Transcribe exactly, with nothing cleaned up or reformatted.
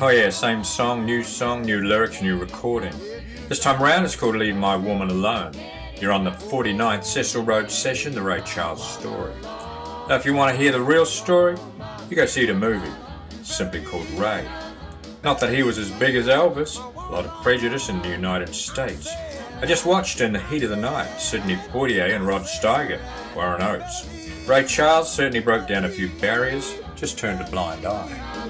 Oh yeah, same song, new song, new lyrics, new recording. This time round it's called Leave My Woman Alone. You're on the forty-ninth Cecil Road session, The Ray Charles Story. Now if you want to hear the real story, you go see the movie. It's simply called Ray. Not that he was as big as Elvis, a lot of prejudice in the United States. I just watched in the heat of the night, Sidney Poitier and Rod Steiger, Warren Oates. Ray Charles certainly broke down a few barriers, just turned a blind eye.